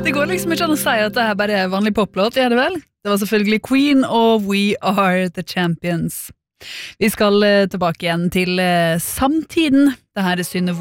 Det går liksom ikke an å si at det her bare er vanlig poplåt, er det vel? Det var selvfølgelig Queen og We Are The Champions. Vi skal tilbake igjen til samtiden. Det her er Synne